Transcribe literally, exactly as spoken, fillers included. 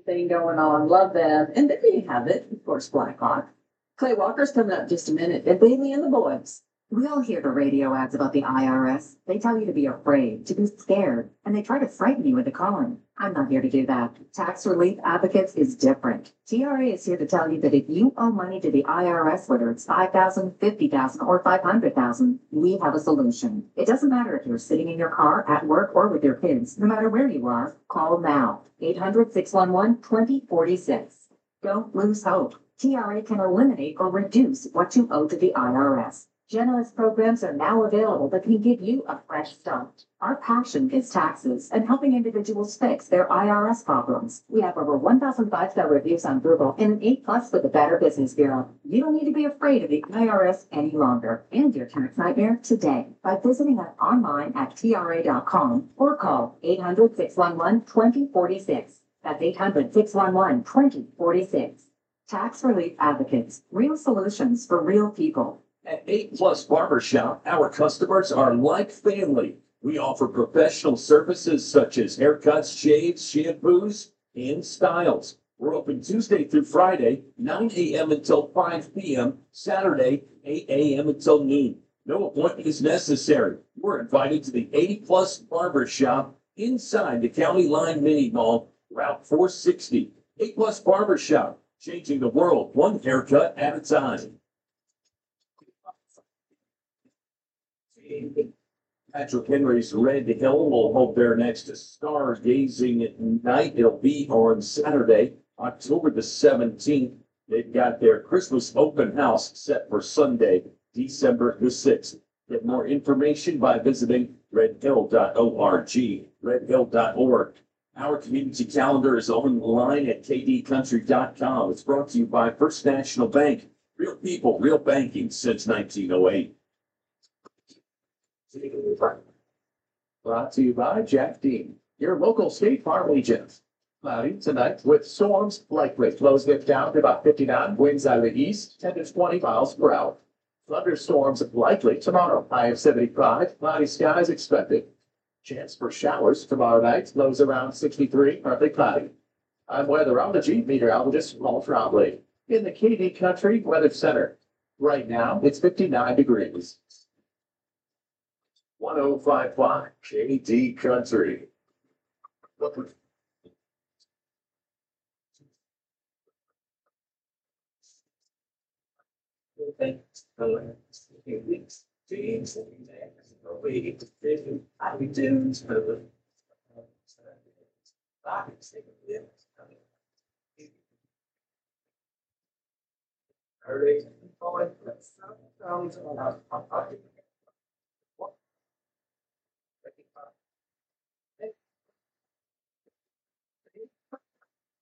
thing going on. Love them. And then you have it, of course, Blackhawk. Clay Walker's coming up in just a minute. And Bailey and the boys. We all hear the radio ads about the I R S. They tell you to be afraid, to be scared, and they try to frighten you into calling. I'm not here to do that. Tax Relief Advocates is different. T R A is here to tell you that if you owe money to the I R S, whether it's five thousand dollars, fifty thousand dollars, or five hundred thousand dollars, we have a solution. It doesn't matter if you're sitting in your car, at work, or with your kids. No matter where you are, call now. eight hundred, six one one, two zero four six. Don't lose hope. T R A can eliminate or reduce what you owe to the I R S. Generous programs are now available that can give you a fresh start. Our passion is taxes and helping individuals fix their I R S problems. We have over one thousand five-star reviews on Google and an A plus with the Better Business Bureau. You don't need to be afraid of the I R S any longer. End your tax nightmare today by visiting us online at T R A dot com or call eight hundred, six one one, two zero four six. That's eight hundred, six one one, two zero four six. Tax Relief Advocates. Real solutions for real people. At eight Plus Barbershop, our customers are like family. We offer professional services such as haircuts, shaves, shampoos, and styles. We're open Tuesday through Friday, nine a.m. until five p.m., Saturday, eight a.m. until noon. No appointment is necessary. We're invited to the eighty Plus Barbershop inside the County Line Mini Mall, Route four sixty. eight Plus Barbershop, changing the world one haircut at a time. Patrick Henry's Red Hill will hold their next stargazing night. It'll be on Saturday, October the seventeenth. They've got their Christmas open house set for Sunday, December the sixth. Get more information by visiting red hill dot org, red hill dot org. Our community calendar is online at k d country dot com. It's brought to you by First National Bank. Real people, real banking since nineteen oh eight. Brought to you by Jack Dean, your local State Farm agent. Cloudy tonight with storms likely. Lows dip down to about fifty-nine. Winds out of the east, ten to twenty miles per hour. Thunderstorms likely tomorrow. High of seventy-five. Cloudy skies expected. Chance for showers tomorrow night. Lows around sixty-three. Partly cloudy. I'm weatherology meteorologist Walt Romley in the K D Country Weather Center. Right now it's fifty-nine degrees. one oh five point five K D Country.